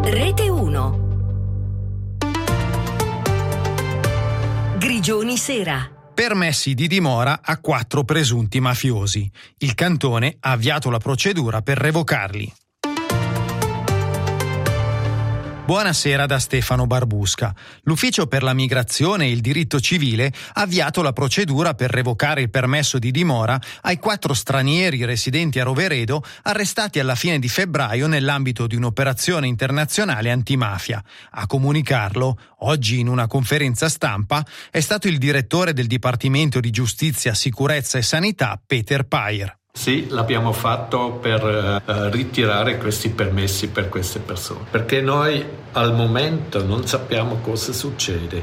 Rete 1. Grigioni Sera. Permessi di dimora a 4 presunti mafiosi. Il cantone ha avviato la procedura per revocarli. Buonasera da Stefano Barbusca. L'Ufficio per la Migrazione e il Diritto Civile ha avviato la procedura per revocare il permesso di dimora ai 4 stranieri residenti a Roveredo arrestati alla fine di febbraio nell'ambito di un'operazione internazionale antimafia. A comunicarlo, oggi in una conferenza stampa, è stato il direttore del Dipartimento di Giustizia, Sicurezza e Sanità, Peter Payer. Sì, l'abbiamo fatto per ritirare questi permessi per queste persone, perché noi al momento non sappiamo cosa succede.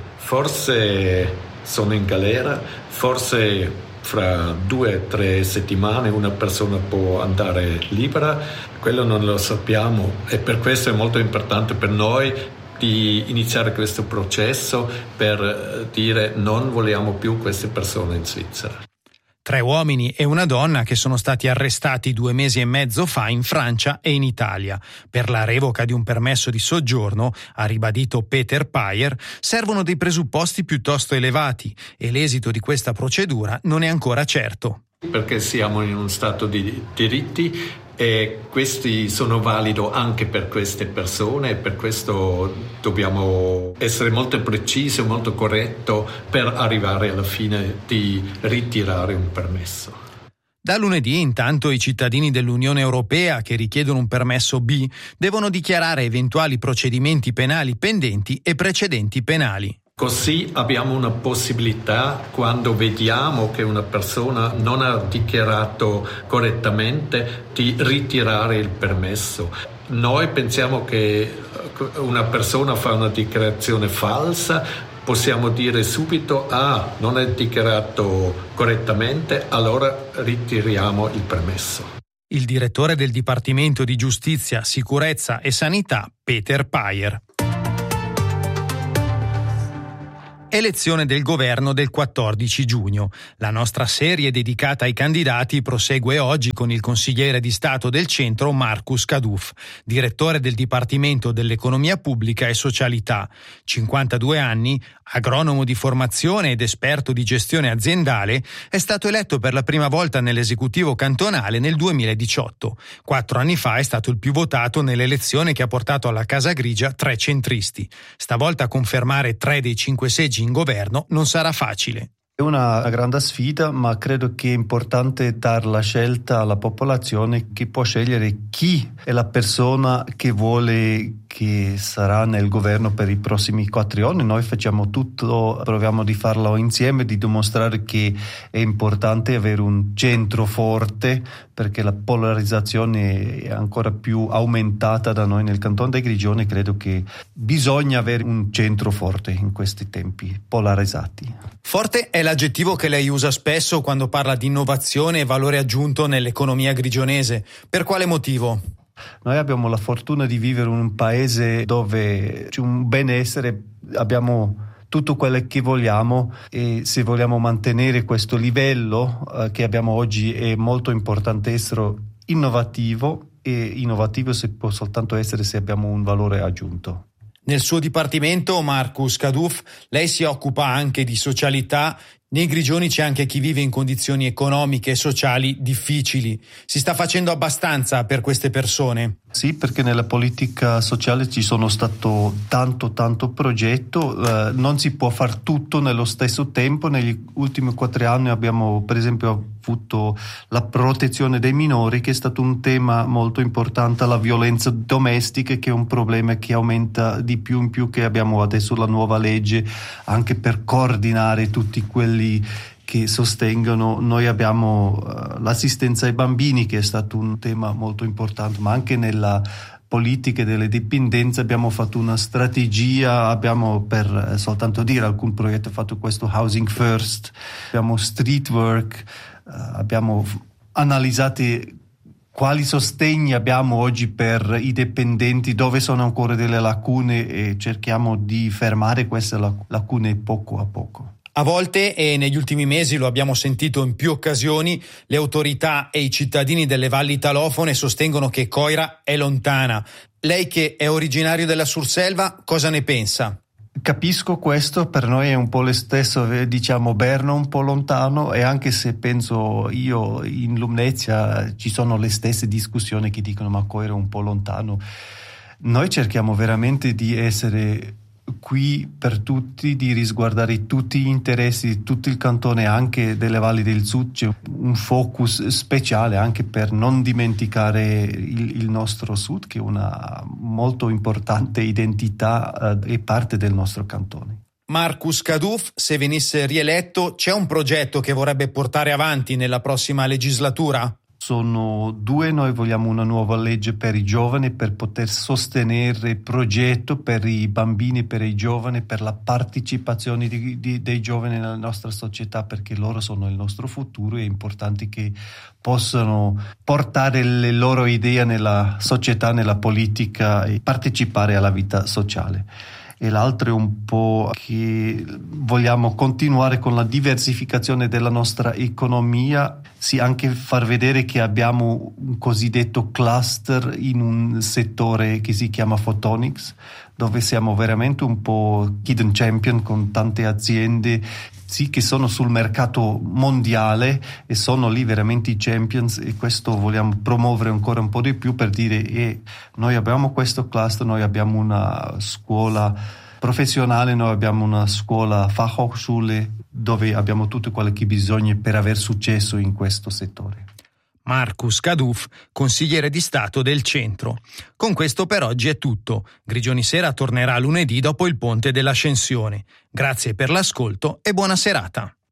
Forse sono in galera, forse fra 2 o 3 settimane una persona può andare libera, quello non lo sappiamo e per questo è molto importante per noi di iniziare questo processo per dire non vogliamo più queste persone in Svizzera. 3 uomini e una donna che sono stati arrestati 2 mesi e mezzo fa in Francia e in Italia. Per la revoca di un permesso di soggiorno, ha ribadito Peter Payer, servono dei presupposti piuttosto elevati e l'esito di questa procedura non è ancora certo. Perché siamo in uno stato di diritti e questi sono validi anche per queste persone e per questo dobbiamo essere molto precisi e molto corretti per arrivare alla fine di ritirare un permesso. Da lunedì, intanto, i cittadini dell'Unione Europea che richiedono un permesso B devono dichiarare eventuali procedimenti penali pendenti e precedenti penali. Così abbiamo una possibilità, quando vediamo che una persona non ha dichiarato correttamente, di ritirare il permesso. Noi pensiamo che una persona fa una dichiarazione falsa, possiamo dire subito non è dichiarato correttamente, allora ritiriamo il permesso. Il direttore del Dipartimento di Giustizia, Sicurezza e Sanità, Peter Payer. Elezione del governo del 14 giugno. La nostra serie dedicata ai candidati prosegue oggi con il consigliere di Stato del Centro Markus Kaduf, direttore del Dipartimento dell'Economia Pubblica e Socialità. 52 anni, agronomo di formazione ed esperto di gestione aziendale, è stato eletto per la prima volta nell'esecutivo cantonale nel 2018. 4 anni fa è stato il più votato nell'elezione che ha portato alla Casa Grigia 3 centristi. Stavolta a confermare 3 dei 5 seggi in governo non sarà facile. È una grande sfida, ma credo che è importante dare la scelta alla popolazione che può scegliere chi è la persona che vuole che sarà nel governo per i prossimi 4 anni. Noi facciamo tutto, proviamo di farlo insieme, di dimostrare che è importante avere un centro forte, perché la polarizzazione è ancora più aumentata da noi nel Canton dei Grigioni. Credo che bisogna avere un centro forte in questi tempi polarizzati. Forte è l'aggettivo che lei usa spesso quando parla di innovazione e valore aggiunto nell'economia grigionese. Per quale motivo? Noi abbiamo la fortuna di vivere in un paese dove c'è un benessere, abbiamo tutto quello che vogliamo e se vogliamo mantenere questo livello che abbiamo oggi è molto importante essere innovativo, e innovativo si può soltanto essere se abbiamo un valore aggiunto. Nel suo dipartimento, Markus Kaduf, lei si occupa anche di socialità. Nei Grigioni c'è anche chi vive in condizioni economiche e sociali difficili. Si sta facendo abbastanza per queste persone? Sì, perché nella politica sociale ci sono stato tanto progetto, non si può far tutto nello stesso tempo. Negli ultimi 4 anni abbiamo per esempio avuto la protezione dei minori, che è stato un tema molto importante, la violenza domestica, che è un problema che aumenta di più in più, che abbiamo adesso la nuova legge anche per coordinare tutti quelli che sostengono. Noi abbiamo l'assistenza ai bambini, che è stato un tema molto importante, ma anche nella politica delle dipendenze abbiamo fatto una strategia, abbiamo, per soltanto dire alcun progetto, fatto questo Housing First, abbiamo Street Work, abbiamo analizzato quali sostegni abbiamo oggi per i dipendenti, dove sono ancora delle lacune e cerchiamo di fermare queste lacune poco a poco. A volte, e negli ultimi mesi lo abbiamo sentito in più occasioni, le autorità e i cittadini delle valli italofone sostengono che Coira è lontana, Lei che è originario della Surselva, cosa ne pensa? Capisco questo, per noi è un po' lo stesso, diciamo Berno un po' lontano, e anche se penso io in Lumnezia ci sono le stesse discussioni che dicono ma Coiro è un po' lontano. Noi cerchiamo veramente di essere qui per tutti, di risguardare tutti gli interessi di tutto il cantone, anche delle Valli del Sud. C'è un focus speciale anche per non dimenticare il nostro Sud, che è una molto importante identità e parte del nostro cantone. Marcus Kaduf, se venisse rieletto, c'è un progetto che vorrebbe portare avanti nella prossima legislatura? Sono due, noi vogliamo una nuova legge per i giovani per poter sostenere il progetto per i bambini, per i giovani, per la partecipazione dei giovani nella nostra società, perché loro sono il nostro futuro e è importante che possano portare le loro idee nella società, nella politica e partecipare alla vita sociale. E l'altro è un po' che vogliamo continuare con la diversificazione della nostra economia, sì, anche far vedere che abbiamo un cosiddetto cluster in un settore che si chiama photonics, dove siamo veramente un po' hidden champion con tante aziende sì, che sono sul mercato mondiale e sono lì veramente i champions, e questo vogliamo promuovere ancora un po' di più per dire noi abbiamo questo cluster, noi abbiamo una scuola professionale, noi abbiamo una scuola Fachhochschule dove abbiamo tutto quello che bisogna per aver successo in questo settore. Marcus Kaduf, consigliere di Stato del Centro. Con questo per oggi è tutto. Grigioni Sera tornerà lunedì dopo il Ponte dell'Ascensione. Grazie per l'ascolto e buona serata.